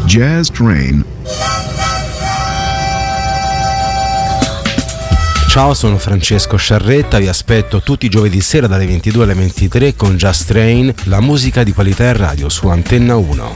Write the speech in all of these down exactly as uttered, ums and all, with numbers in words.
Jazz Train. Ciao, sono Francesco Sciarretta, vi aspetto tutti i giovedì sera dalle ventidue alle ventitré con Jazz Train, la musica di qualità in radio su Antenna uno.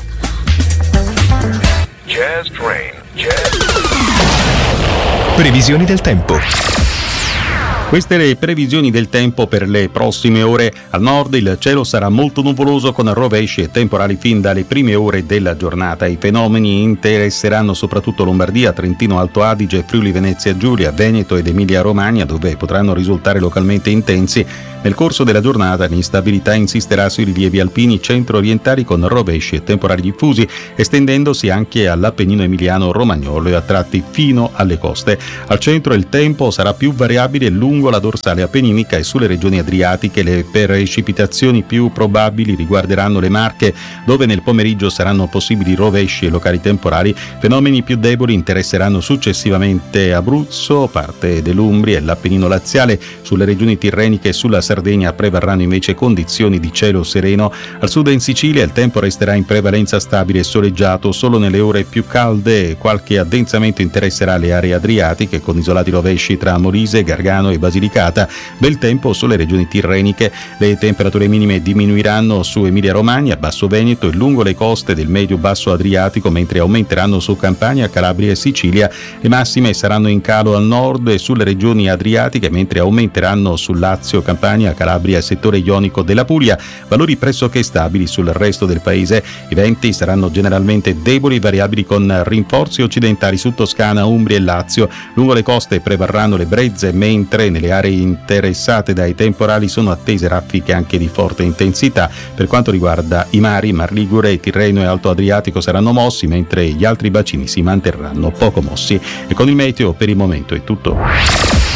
Jazz Train. Jazz... Previsioni del tempo. Queste le previsioni del tempo per le prossime ore. Al nord il cielo sarà molto nuvoloso con rovesci e temporali fin dalle prime ore della giornata. I fenomeni interesseranno soprattutto Lombardia, Trentino, Alto Adige, Friuli Venezia Giulia, Veneto ed Emilia Romagna, dove potranno risultare localmente intensi. Nel corso della giornata l'instabilità insisterà sui rilievi alpini centro-orientali con rovesci e temporali diffusi, estendendosi anche all'Appennino emiliano romagnolo e a tratti fino alle coste. Al centro il tempo sarà più variabile lungo la dorsale appenninica e sulle regioni adriatiche. Le precipitazioni più probabili riguarderanno le Marche, dove nel pomeriggio saranno possibili rovesci e locali temporali. Fenomeni più deboli interesseranno successivamente Abruzzo, parte dell'Umbria e l'Appennino laziale. Sulle regioni tirreniche e sulla Sardegna prevarranno invece condizioni di cielo sereno. Al sud e in Sicilia il tempo resterà in prevalenza stabile e soleggiato. Solo nelle ore più calde qualche addensamento interesserà le aree adriatiche, con isolati rovesci tra Molise, Gargano e Basilicata. Bel tempo sulle regioni tirreniche. Le temperature minime diminuiranno su Emilia Romagna, Basso Veneto e lungo le coste del medio-basso Adriatico, mentre aumenteranno su Campania, Calabria e Sicilia. Le massime saranno in calo al nord e sulle regioni adriatiche, mentre aumenteranno su Lazio, Campania, Calabria e settore ionico della Puglia. Valori pressoché stabili sul resto del paese. I venti saranno generalmente deboli, variabili con rinforzi occidentali su Toscana, Umbria e Lazio. Lungo le coste prevarranno le brezze, mentre nelle aree interessate dai temporali sono attese raffiche anche di forte intensità. Per quanto riguarda i mari, Mar Ligure, Tirreno e Alto Adriatico saranno mossi, mentre gli altri bacini si manterranno poco mossi. E con il meteo per il momento è tutto.